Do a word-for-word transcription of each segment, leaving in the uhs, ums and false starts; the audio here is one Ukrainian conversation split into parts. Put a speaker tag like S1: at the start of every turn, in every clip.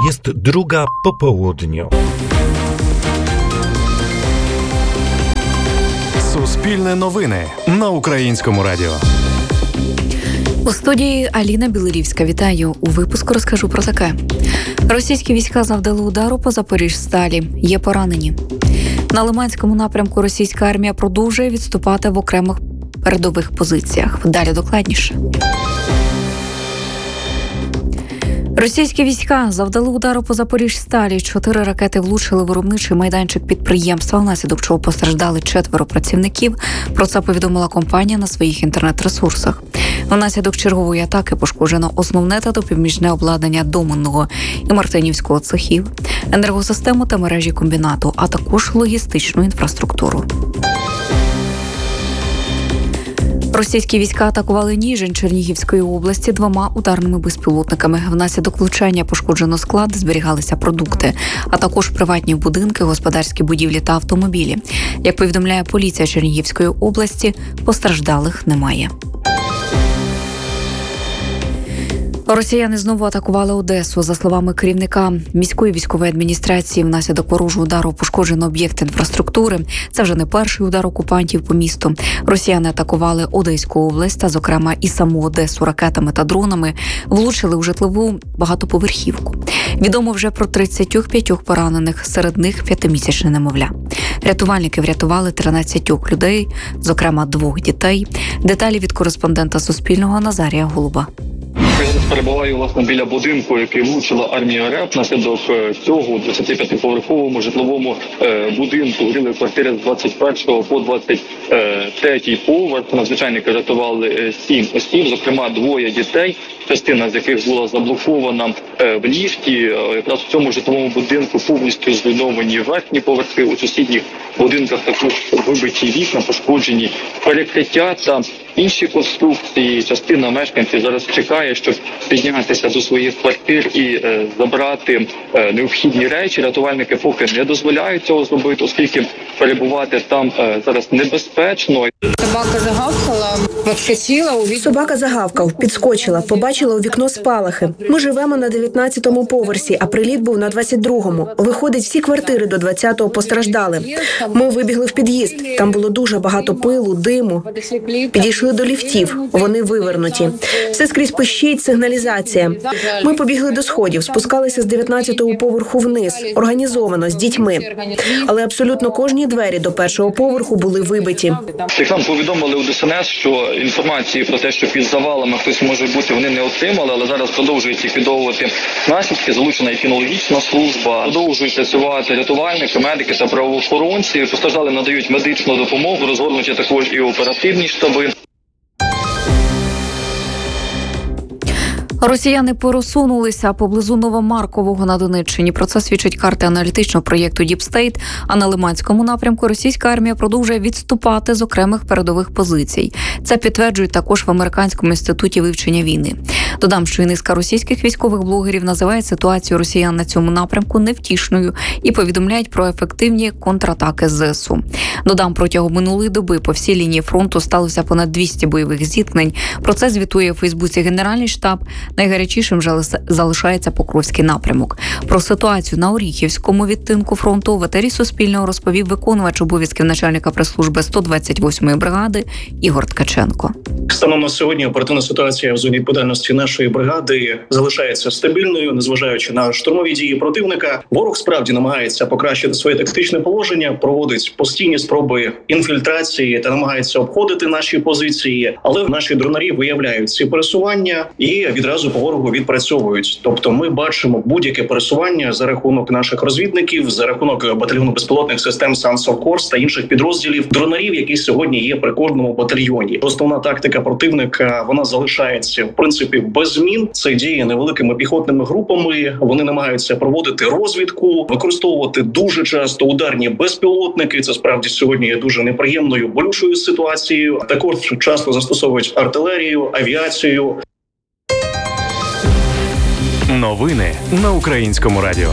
S1: Jest druga po południu.
S2: Суспільне новини на Українському радіо.
S3: У студії Аліна Білорівська. Вітаю. У випуску розкажу про таке. Російські війська завдали удару по Запоріжсталі. Є поранені. На Лиманському напрямку російська армія продовжує відступати в окремих передових позиціях. Далі докладніше. Російські війська завдали удару по Запоріжсталі. Чотири ракети влучили в виробничий майданчик підприємства, внаслідок чого постраждали четверо працівників. Про це повідомила компанія на своїх інтернет-ресурсах. Внаслідок чергової атаки пошкоджено основне та допоміжне обладнання Доменного і Мартинівського цехів, енергосистему та мережі комбінату, а також логістичну інфраструктуру. Російські війська атакували Ніжин Чернігівської області двома ударними безпілотниками. Внаслідок влучання пошкоджено склад, де зберігалися продукти, а також приватні будинки, господарські будівлі та автомобілі. Як повідомляє поліція Чернігівської області, постраждалих немає. Росіяни знову атакували Одесу. За словами керівника міської військової адміністрації, внаслідок ворожого удару пошкоджено об'єкт інфраструктури. Це вже не перший удар окупантів по місту. Росіяни атакували Одеську область та, зокрема, і саму Одесу ракетами та дронами. Влучили у житлову багатоповерхівку. Відомо вже про тридцять п'ять поранених, серед них п'ятимісячне немовля. Рятувальники врятували тринадцять людей, зокрема двох дітей. Деталі від кореспондента Суспільного Назарія Голуба.
S4: Я перебуваю, власне, біля будинку, який влучила армія РФ. Наслідок цього у двадцятип'ятиповерховому житловому е, будинку горіли квартири з двадцять першого по двадцять третій поверх. Надзвичайники рятували сім осіб, зокрема двоє дітей, частина з яких була заблокована е, в ліфті. Якраз в цьому житловому будинку повністю зруйновані верхні поверхи. У сусідніх будинках також вибиті вікна, пошкоджені перекриття та інші конструкції. Частина мешканців зараз чекає, щоб піднятися до своїх квартир і е, забрати е, необхідні речі. Рятувальники поки не дозволяють цього зробити, оскільки перебувати там е, зараз небезпечно.
S5: Собака загавкала, підскочила, увиділа.
S6: Собака загавкав, підскочила, побачила у вікно спалахи. Ми живемо на дев'ятнадцятому поверсі, а приліт був на двадцять другому. Виходить, всі квартири до двадцятого постраждали. Ми вибігли в під'їзд. Там було дуже багато пилу, диму. Підійшли до ліфтів. Вони вивернуті. Все скрізь пищить, сигналізація. Ми побігли до сходів, спускалися з дев'ятнадцятого поверху вниз, організовано, з дітьми. Але абсолютно кожні двері до першого поверху були вибиті.
S4: Як нам повідомили у ДСНС, що інформації про те, що під завалами хтось може бути, вони не отримали, але зараз продовжують ліквідовувати наслідки. Залучена і кінологічна служба, продовжують працювати рятувальники, медики та правоохоронці. Постраждалим надають медичну допомогу, розгорнуті також і оперативні штаби.
S3: Росіяни порозсунулися поблизу Новомаркового на Донеччині. Про це свідчать карти аналітичного проєкту Deep State. А на Лиманському напрямку російська армія продовжує відступати з окремих передових позицій. Це підтверджують також в Американському інституті вивчення війни. Додам, що і низка російських військових блогерів називають ситуацію росіян на цьому напрямку невтішною і повідомляють про ефективні контратаки з ЗСУ. Додам, протягом минулої доби по всій лінії фронту сталося понад двісті бойових зіткнень. Про це звітує у Фейсбуці Генеральний штаб. Найгарячішим же залишається Покровський напрямок. Про ситуацію на Оріхівському відтинку фронту в етері Суспільного розповів виконувач обов'язків начальника прес-служби сто двадцять восьмої бригади Ігор Ткаченко.
S7: Станом на сьогодні оперативна ситуація в зоні відповідальності нашої бригади залишається стабільною, незважаючи на штурмові дії противника. Ворог справді намагається покращити своє тактичне положення, проводить постійні спроби інфільтрації та намагається обходити наші позиції. Але наші дронарі виявляють ці пересування і відразу по ворогу відпрацьовують. Тобто ми бачимо будь-яке пересування за рахунок наших розвідників, за рахунок батальйону безпілотних систем Sons of Course та інших підрозділів дронарів, які сьогодні є при кожному батальйоні. Основна тактика противника, вона залишається в принципі без змін. Це діє невеликими піхотними групами. Вони намагаються проводити розвідку, використовувати дуже часто ударні безпілотники. Це справді сьогодні є дуже неприємною, болючою ситуацією. Також часто застосовують артилерію, авіацію.
S2: Новини на Українському радіо.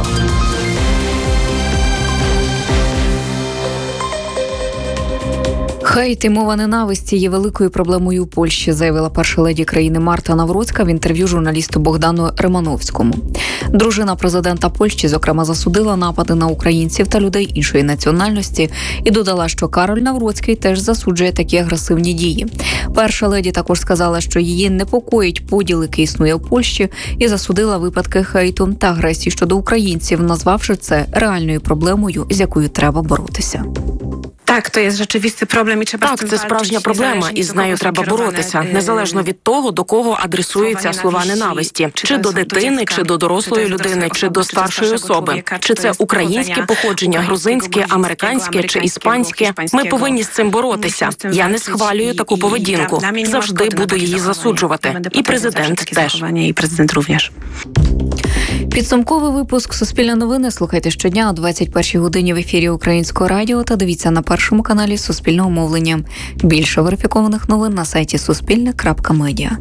S3: Хейт і мова ненависті є великою проблемою у Польщі, заявила перша леді країни Марта Навроцька в інтерв'ю журналісту Богдану Римановському. Дружина президента Польщі, зокрема, засудила напади на українців та людей іншої національності і додала, що Кароль Навроцький теж засуджує такі агресивні дії. Перша леді також сказала, що її непокоїть поділ, який існує в Польщі, і засудила випадки хейту та агресії щодо українців, назвавши це реальною проблемою, з якою треба боротися.
S8: Так, то є rzeczywisty проблем і треба
S9: Так, це справжня проблема, і з нею треба боротися, незалежно від того, до кого адресуються слова ненависті. Чи до дитини, чи до дорослої людини, чи до старшої особи. Чи це українське походження, грузинське, американське чи іспанське. Ми повинні з цим боротися. Я не схвалюю таку поведінку. Завжди буду її засуджувати. І президент теж.
S8: І президент również.
S3: Підсумковий випуск «Суспільне новини» слухайте щодня о двадцять першій годині в ефірі Українського радіо та дивіться на першому каналі Суспільного мовлення. Більше верифікованих новин на сайті суспільне крапка медіа.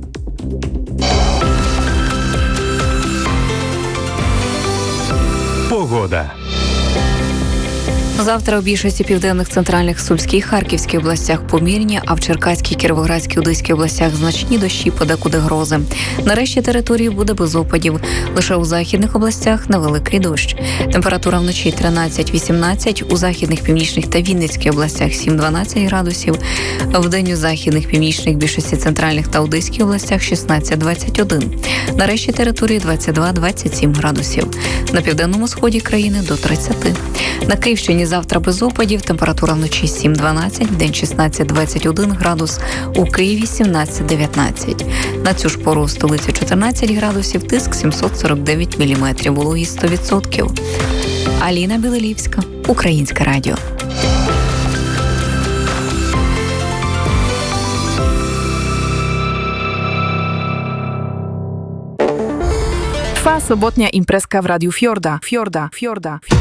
S2: Погода.
S3: Завтра у більшості південних, центральних, Сумській, Харківській областях помірні, а в Черкаській, Кіровоградській, Одеській областях значні дощі, подекуди грози. Нарешті території буде без опадів. Лише у західних областях невеликий дощ. Температура вночі тринадцять-вісімнадцять, у західних, північних та Вінницькій областях сім-дванадцять градусів. Вдень у західних, північних, більшості центральних та Одеській областях шістнадцять-двадцять один. Нарешті території двадцять два-двадцять сім градусів. На південному сході країни до тридцяти. На Київщині завтра без опадів, температура вночі сім-дванадцять, вдень шістнадцять-двадцять один градус, у Києві сімнадцять-дев'ятнадцять. На цю ж пору у столиці чотирнадцять градусів, тиск сімсот сорок дев'ять міліметрів, вологість сто відсотків. Аліна Білелівська, Українське радіо.
S10: Trwa sobotnia imprezka w Radiu Fiorda. Fiorda, Fiorda.